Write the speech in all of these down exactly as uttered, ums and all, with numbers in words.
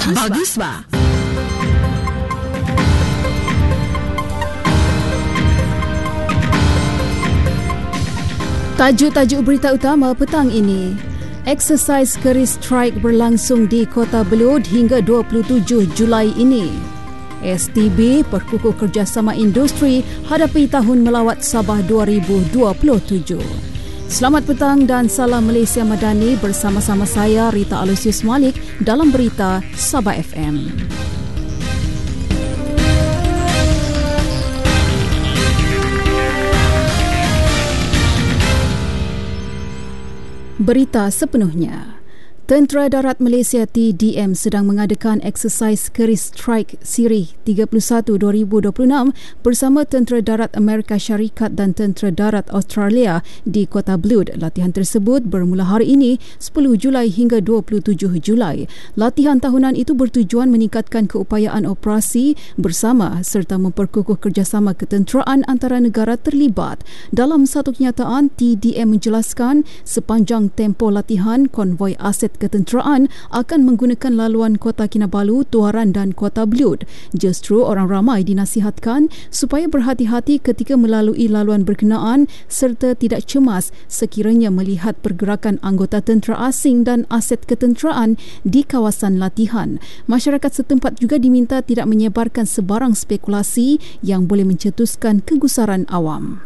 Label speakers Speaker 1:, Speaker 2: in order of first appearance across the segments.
Speaker 1: Bagus ba? Tajuk-tajuk berita utama petang ini. Eksersis keris strike berlangsung di Kota Belud hingga dua puluh tujuh Julai ini. S T B perkukuh kerjasama industri hadapi Tahun Melawat Sabah dua ribu dua puluh tujuh. Selamat petang dan salam Malaysia Madani, bersama-sama saya Rita Aloysius Malik dalam berita Sabah F M. Berita sepenuhnya. Tentera Darat Malaysia T D M sedang mengadakan eksersis keris strike siri tiga puluh satu dua ribu dua puluh enam bersama Tentera Darat Amerika Syarikat dan Tentera Darat Australia di Kota Belud. Latihan tersebut bermula hari ini sepuluh Julai hingga dua puluh tujuh Julai. Latihan tahunan itu bertujuan meningkatkan keupayaan operasi bersama serta memperkukuh kerjasama ketenteraan antara negara terlibat. Dalam satu kenyataan, T D M menjelaskan sepanjang tempoh latihan, konvoi aset ketenteraan akan menggunakan laluan Kota Kinabalu, Tuaran dan Kota Belud. Justru orang ramai dinasihatkan supaya berhati-hati ketika melalui laluan berkenaan serta tidak cemas sekiranya melihat pergerakan anggota tentera asing dan aset ketenteraan di kawasan latihan. Masyarakat setempat juga diminta tidak menyebarkan sebarang spekulasi yang boleh mencetuskan kegusaran awam.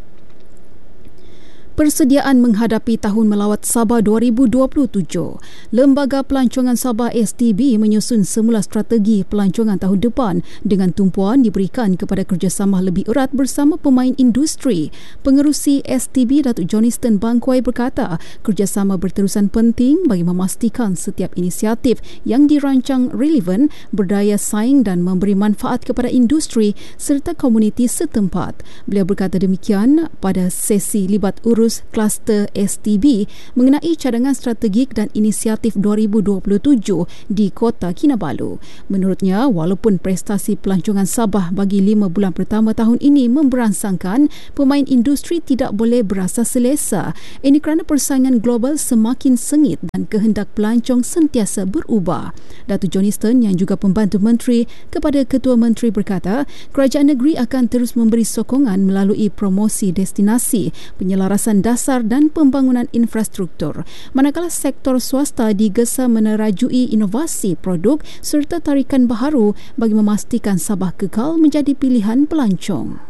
Speaker 1: Persediaan menghadapi Tahun Melawat Sabah dua ribu dua puluh tujuh. Lembaga Pelancongan Sabah S T B menyusun semula strategi pelancongan tahun depan dengan tumpuan diberikan kepada kerjasama lebih erat bersama pemain industri. Pengerusi S T B Datuk Johnston Bangkwai berkata, kerjasama berterusan penting bagi memastikan setiap inisiatif yang dirancang relevan, berdaya saing dan memberi manfaat kepada industri serta komuniti setempat. Beliau berkata demikian pada sesi libat urus kluster S T B mengenai cadangan strategik dan inisiatif dua ribu dua puluh tujuh di Kota Kinabalu. Menurutnya, walaupun prestasi pelancongan Sabah bagi lima bulan pertama tahun ini memberansangkan, pemain industri tidak boleh berasa selesa. Ini kerana persaingan global semakin sengit dan kehendak pelancong sentiasa berubah. Datuk Johnston yang juga pembantu menteri kepada Ketua Menteri berkata, kerajaan negeri akan terus memberi sokongan melalui promosi destinasi, penyelarasan dasar dan pembangunan infrastruktur. Manakala sektor swasta digesa menerajui inovasi produk serta tarikan baharu bagi memastikan Sabah kekal menjadi pilihan pelancong.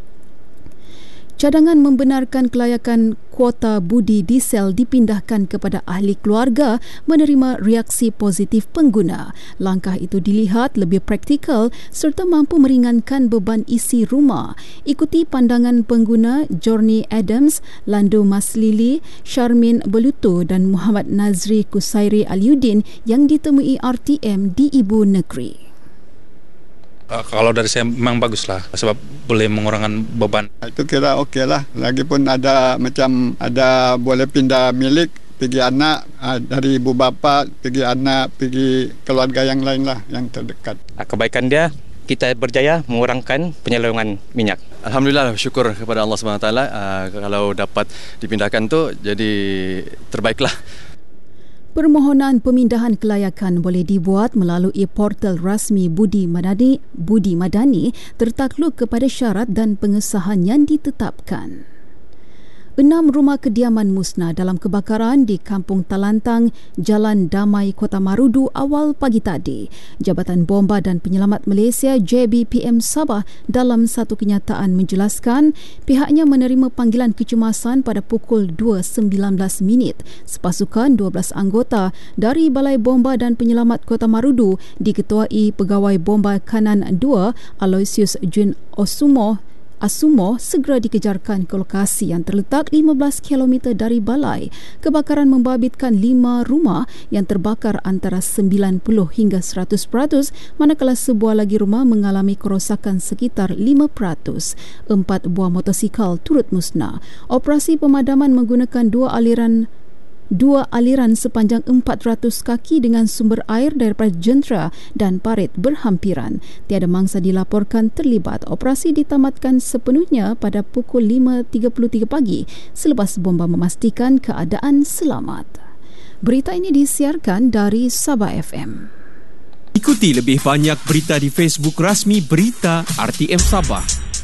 Speaker 1: Cadangan membenarkan kelayakan kuota budi diesel dipindahkan kepada ahli keluarga menerima reaksi positif pengguna. Langkah itu dilihat lebih praktikal serta mampu meringankan beban isi rumah. Ikuti pandangan pengguna Journey Adams, Lando Maslili, Sharmin Beluto dan Muhammad Nazri Kusairi Aliuddin yang ditemui R T M di Ibu Negeri.
Speaker 2: Uh, kalau dari saya memang baguslah sebab boleh mengurangkan beban.
Speaker 3: Itu kira okey lah. Lagipun ada macam ada boleh pindah milik pergi anak, uh, dari ibu bapa pergi anak, pergi keluarga yang lain lah yang terdekat.
Speaker 4: Kebaikan dia, kita berjaya mengurangkan penyelungan minyak.
Speaker 5: Alhamdulillah, syukur kepada Allah subhanahu wa taala. Uh, kalau dapat dipindahkan tu jadi terbaiklah.
Speaker 1: Permohonan pemindahan kelayakan boleh dibuat melalui portal rasmi Budi Madani, Budi Madani tertakluk kepada syarat dan pengesahan yang ditetapkan. Enam rumah kediaman musnah dalam kebakaran di Kampung Talantang, Jalan Damai, Kota Marudu awal pagi tadi. Jabatan Bomba dan Penyelamat Malaysia J B P M Sabah dalam satu kenyataan menjelaskan pihaknya menerima panggilan kecemasan pada pukul dua sembilan belas minit. Sepasukan dua belas anggota dari Balai Bomba dan Penyelamat Kota Marudu diketuai Pegawai Bomba Kanan dua Aloysius Jun Osumo Asumo segera dikejarkan ke lokasi yang terletak lima belas kilometer dari balai. Kebakaran membabitkan lima rumah yang terbakar antara sembilan puluh hingga seratus peratus, manakala sebuah lagi rumah mengalami kerosakan sekitar lima peratus. Empat buah motosikal turut musnah. Operasi pemadaman menggunakan dua aliran Dua aliran sepanjang empat ratus kaki dengan sumber air daripada jentera dan parit berhampiran. Tiada mangsa dilaporkan terlibat. Operasi ditamatkan sepenuhnya pada pukul lima tiga puluh tiga pagi selepas bomba memastikan keadaan selamat. Berita ini disiarkan dari Sabah F M.
Speaker 6: Ikuti lebih banyak berita di Facebook rasmi Berita R T M Sabah.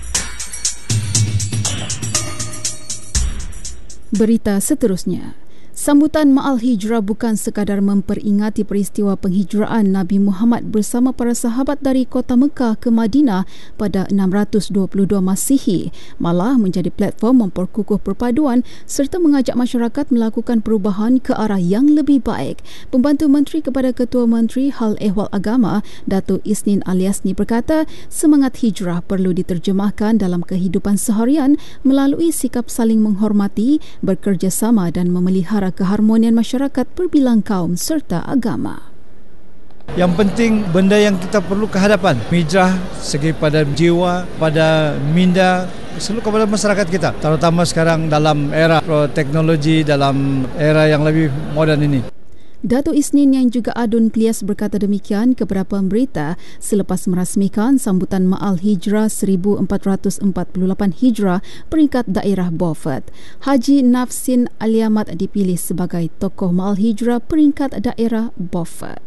Speaker 1: Berita seterusnya. Sambutan Ma'al Hijrah bukan sekadar memperingati peristiwa penghijraan Nabi Muhammad bersama para sahabat dari kota Mekah ke Madinah pada enam ratus dua puluh dua Masihi, malah menjadi platform memperkukuh perpaduan serta mengajak masyarakat melakukan perubahan ke arah yang lebih baik. Pembantu Menteri kepada Ketua Menteri Hal Ehwal Agama, Datuk Isnin Aliasni berkata, semangat hijrah perlu diterjemahkan dalam kehidupan seharian melalui sikap saling menghormati, bekerjasama dan memelihara keharmonian masyarakat berbilang kaum serta agama.
Speaker 7: Yang penting benda yang kita perlu kehadapan hijrah segi pada jiwa, pada minda, seluruh kepada masyarakat kita, terutama sekarang dalam era teknologi, dalam era yang lebih moden ini.
Speaker 1: Datuk Isnin yang juga Adun Klias berkata demikian kepada pemberita selepas merasmikan sambutan Ma'al Hijrah seribu empat ratus empat puluh lapan Hijrah peringkat daerah Beaufort. Haji Nafsin Aliamat dipilih sebagai tokoh Ma'al Hijrah peringkat daerah Beaufort.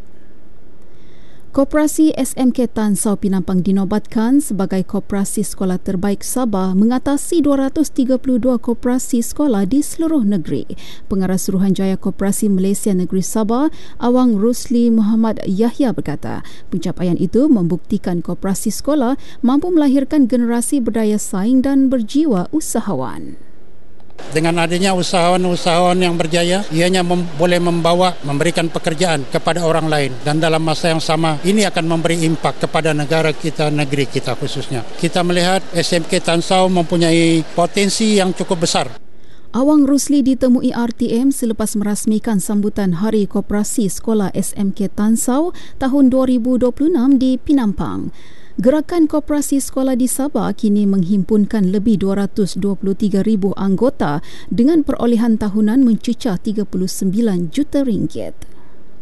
Speaker 1: Koperasi S M K Tan Sao Pinampang dinobatkan sebagai koperasi sekolah terbaik Sabah mengatasi dua ratus tiga puluh dua koperasi sekolah di seluruh negeri. Pengarah Suruhanjaya Koperasi Malaysia Negeri Sabah, Awang Rusli Muhammad Yahya berkata, pencapaian itu membuktikan koperasi sekolah mampu melahirkan generasi berdaya saing dan berjiwa usahawan.
Speaker 8: Dengan adanya usahawan-usahawan yang berjaya, ianya mem- boleh membawa, memberikan pekerjaan kepada orang lain, dan dalam masa yang sama ini akan memberi impak kepada negara kita, negeri kita khususnya. Kita melihat S M K Tan Sao mempunyai potensi yang cukup besar.
Speaker 1: Awang Rusli ditemui R T M selepas merasmikan sambutan Hari Koperasi Sekolah S M K Tan Sao tahun dua ribu dua puluh enam di Pinampang. Gerakan koperasi sekolah di Sabah kini menghimpunkan lebih dua ratus dua puluh tiga ribu anggota dengan perolehan tahunan mencecah tiga puluh sembilan juta ringgit.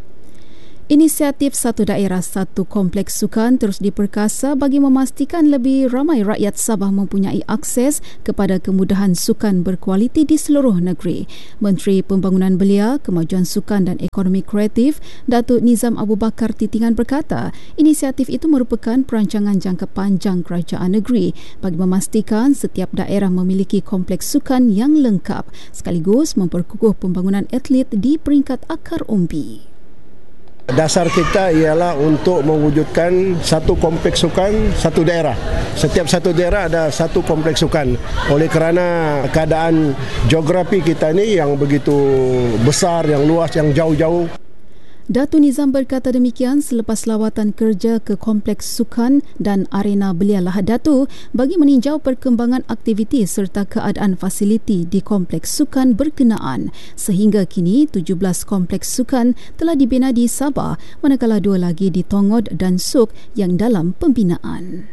Speaker 1: Inisiatif Satu Daerah Satu Kompleks Sukan terus diperkasa bagi memastikan lebih ramai rakyat Sabah mempunyai akses kepada kemudahan sukan berkualiti di seluruh negeri. Menteri Pembangunan Belia, Kemajuan Sukan dan Ekonomi Kreatif, Datuk Nizam Abu Bakar Titingan berkata, inisiatif itu merupakan perancangan jangka panjang kerajaan negeri bagi memastikan setiap daerah memiliki kompleks sukan yang lengkap sekaligus memperkukuh pembangunan atlet di peringkat akar umbi.
Speaker 9: Dasar kita ialah untuk mewujudkan satu kompleks sukan, satu daerah. Setiap satu daerah ada satu kompleks sukan. Oleh kerana keadaan geografi kita ini yang begitu besar, yang luas, yang jauh-jauh.
Speaker 1: Datuk Nizam berkata demikian selepas lawatan kerja ke Kompleks Sukan dan Arena Belia Lahad Datu bagi meninjau perkembangan aktiviti serta keadaan fasiliti di Kompleks Sukan berkenaan. Sehingga kini tujuh belas Kompleks Sukan telah dibina di Sabah, manakala dua lagi di Tongod dan Suk yang dalam pembinaan.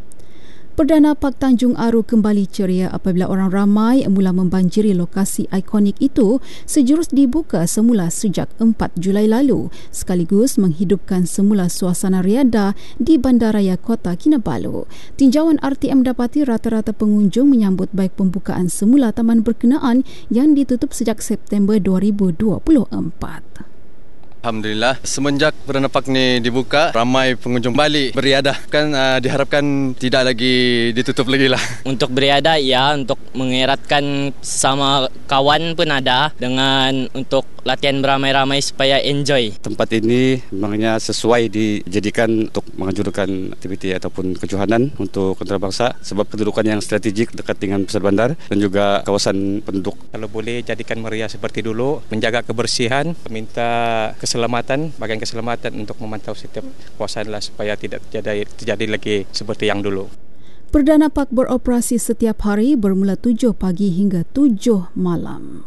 Speaker 1: Perdana Park Tanjung Aru kembali ceria apabila orang ramai mula membanjiri lokasi ikonik itu sejurus dibuka semula sejak empat Julai lalu, sekaligus menghidupkan semula suasana riadah di Bandaraya Kota Kinabalu. Tinjauan R T M dapati rata-rata pengunjung menyambut baik pembukaan semula taman berkenaan yang ditutup sejak September dua ribu dua puluh empat.
Speaker 5: Alhamdulillah, semenjak Perdana Park ni dibuka, ramai pengunjung balik beriadah. Kan uh, diharapkan tidak lagi ditutup lagi lah.
Speaker 10: Untuk beriadah, ya, untuk mengeratkan sama kawan pun ada, dengan untuk latihan beramai-ramai supaya enjoy.
Speaker 11: Tempat ini memangnya sesuai dijadikan untuk menganjurkan aktiviti ataupun kejohanan untuk antarabangsa sebab kedudukan yang strategik dekat dengan pusat bandar dan juga kawasan penduduk.
Speaker 4: Kalau boleh jadikan meriah seperti dulu, menjaga kebersihan, minta keselamatan, bagian keselamatan untuk memantau setiap kawasan lah supaya tidak terjadi, terjadi lagi seperti yang dulu.
Speaker 1: Perdana Park beroperasi setiap hari bermula tujuh pagi hingga tujuh malam.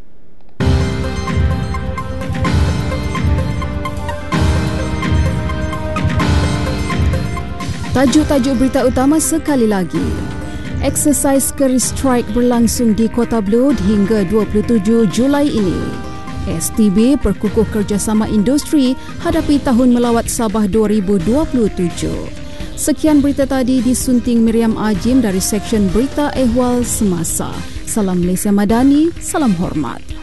Speaker 1: Tajuk-tajuk berita utama sekali lagi. Eksersis Keris Strike berlangsung di Kota Belud hingga dua puluh tujuh Julai ini. S T B perkukuh kerjasama industri hadapi Tahun Melawat Sabah dua ribu dua puluh tujuh. Sekian berita tadi disunting Miriam Ajim dari Seksyen Berita Ehwal Semasa. Salam Malaysia Madani, salam hormat.